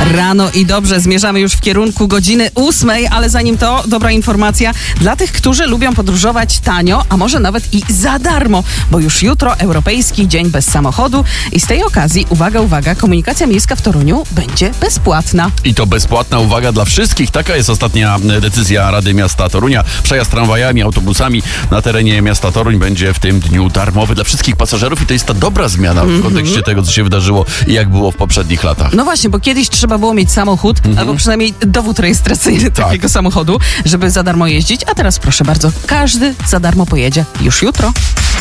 rano i dobrze. Zmierzamy już w kierunku godziny 8, ale zanim to dobra informacja dla tych, którzy lubią podróżować tanio, a może nawet i za darmo, bo już jutro Europejski Dzień Bez Samochodu i z tej okazji, uwaga, komunikacja miejska w Toruniu będzie bezpłatna. I to bezpłatna, uwaga, dla wszystkich. Taka jest ostatnia decyzja Rady Miasta Torunia. Przejazd tramwajami, autobusami na terenie miasta Toruń będzie w tym dniu darmowy dla wszystkich pasażerów i to jest ta dobra zmiana w kontekście tego, co się wydarzyło i jak było w poprzednich latach. No właśnie, bo kiedyś trzeba było mieć samochód, albo przynajmniej dowód rejestracyjny takiego samochodu, żeby za darmo jeździć, a teraz proszę bardzo, każdy za darmo pojedzie już jutro.